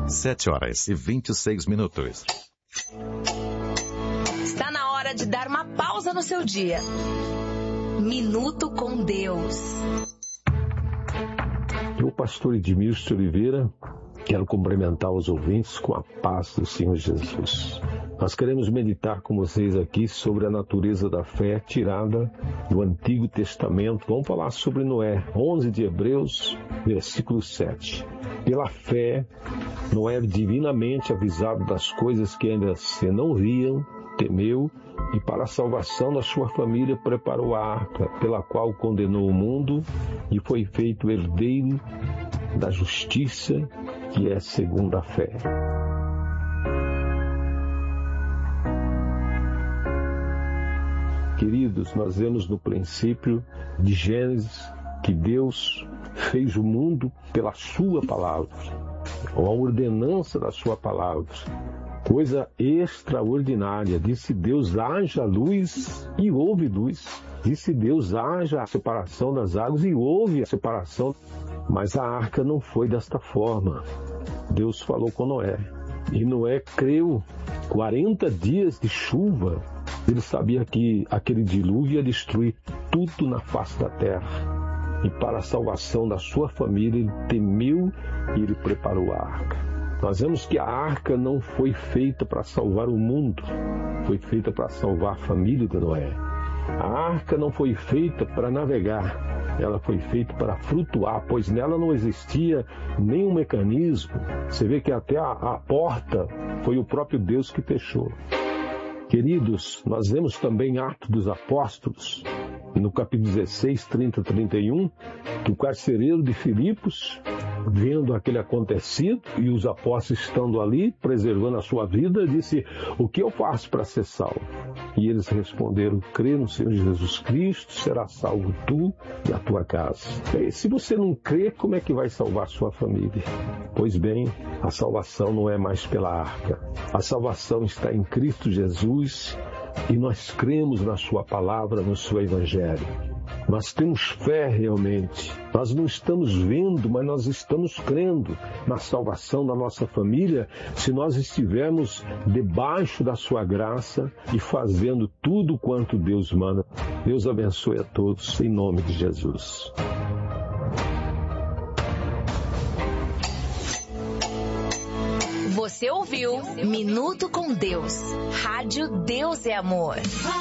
7h26. Está na hora de dar uma pausa no seu dia. Minuto com Deus. Eu, pastor Edmilson Oliveira, quero cumprimentar os ouvintes com a paz do Senhor Jesus. Nós queremos meditar com vocês aqui sobre a natureza da fé tirada do Antigo Testamento. Vamos falar sobre Noé, 11 de Hebreus, versículo 7. Pela fé, Noé, divinamente avisado das coisas que ainda se não viam, temeu e para a salvação da sua família preparou a arca, pela qual condenou o mundo e foi feito herdeiro da justiça, que é segundo a fé. Queridos, nós vemos no princípio de Gênesis que Deus fez o mundo pela sua palavra, ou a ordenança da sua palavra. Coisa extraordinária. Disse Deus, haja luz e houve luz. Disse Deus, haja a separação das águas e houve a separação. Mas a arca não foi desta forma. Deus falou com Noé. E Noé creu. 40 dias de chuva. Ele sabia que aquele dilúvio ia destruir tudo na face da terra. E para a salvação da sua família, ele temeu e ele preparou a arca. Nós vemos que a arca não foi feita para salvar o mundo, foi feita para salvar a família de Noé. A arca não foi feita para navegar, ela foi feita para flutuar, pois nela não existia nenhum mecanismo. Você vê que até a porta foi o próprio Deus que fechou. Queridos, nós vemos também Atos dos Apóstolos, no capítulo 16, 30 e 31, que o carcereiro de Filipos, vendo aquele acontecido e os apóstolos estando ali, preservando a sua vida, disse, o que eu faço para ser salvo? E eles responderam, crê no Senhor Jesus Cristo, será salvo tu e a tua casa. E se você não crê, como é que vai salvar sua família? Pois bem, a salvação não é mais pela arca. A salvação está em Cristo Jesus e nós cremos na sua palavra, no seu evangelho. Nós temos fé realmente. Nós não estamos vendo, mas nós estamos crendo na salvação da nossa família se nós estivermos debaixo da sua graça e fazendo tudo quanto Deus manda. Deus abençoe a todos, em nome de Jesus. Você ouviu Minuto com Deus. Rádio Deus é Amor.